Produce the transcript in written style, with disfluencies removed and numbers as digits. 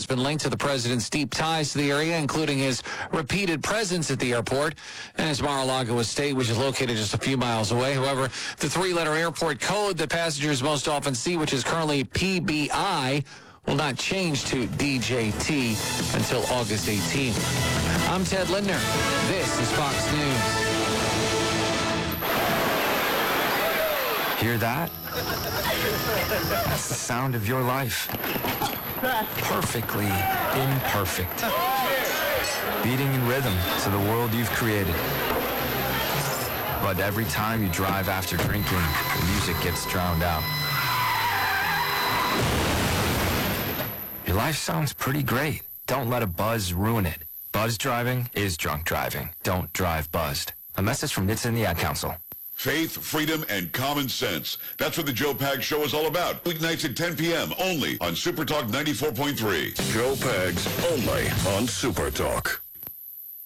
been linked to the president's deep ties to the area, including his repeated presence at the airport and his Mar-a-Lago estate, which is located just a few miles away. However, the three-letter airport code that passengers most often see, which is currently PBI, will not change to DJT until August 18th. I'm Ted Lindner. This is Fox News. Hear that? That's the sound of your life. Perfectly imperfect. Beating in rhythm to the world you've created. But every time you drive after drinking, the music gets drowned out. Your life sounds pretty great. Don't let a buzz ruin it. Buzz driving is drunk driving. Don't drive buzzed. A message from NHTSA and the Ad Council. Faith, freedom, and common sense. That's what the Joe Pags Show is all about. Weeknights at 10 p.m. only on Super Talk 94.3. Joe Pags only on Super Talk.